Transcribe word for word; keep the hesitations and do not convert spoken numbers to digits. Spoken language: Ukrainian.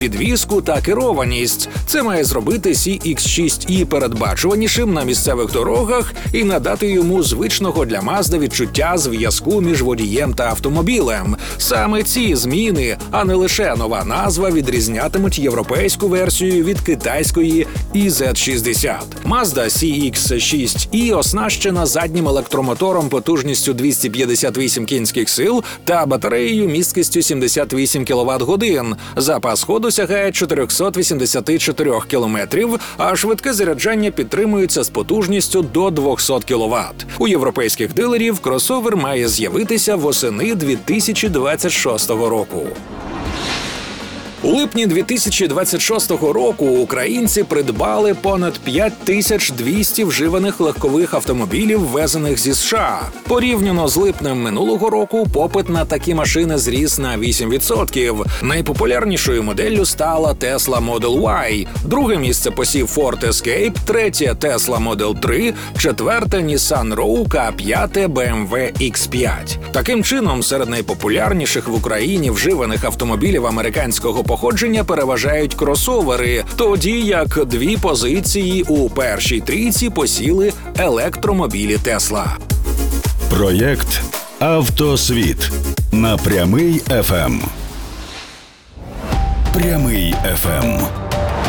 підвіску та керованість. Це має зробити сі ікс шість і передбачуванішим на місцевих дорогах і надати йому звичного для Mazda відчуття зв'язку між водієм та автомобілем. Саме ці зміни, а не лише нова назва, відрізнятимуть європейську версію від китайської і зет шістдесят. Mazda сі ікс шість і оснащена заднім електромотором потужністю двісті п'ятдесят вісім кінських сил та батареєю місткістю сімдесят вісім кіловат-годин. Запас ходу сягає чотириста вісімдесят чотири кілометрів, а швидке заряджання підтримується з потужністю до двісті кіловат. У європейських дилерів кросовер має з'явитися восени дві тисячі двадцять шостого року. У липні дві тисячі двадцять шостого року українці придбали понад п'ять тисяч двісті вживаних легкових автомобілів, ввезених зі США. Порівняно з липнем минулого року попит на такі машини зріс на вісім відсотків. Найпопулярнішою моделлю стала Tesla Model Y. Друге місце посів Ford Escape, третє Tesla Model три, четверте Nissan Rogue, а п'яте бе ем ве ікс п'ять. Таким чином, серед найпопулярніших в Україні вживаних автомобілів американського походження переважають кросовери, тоді як дві позиції у першій трійці посіли електромобілі Tesla. Проєкт «Автосвіт» на Прямий еф ем. Прямий еф ем.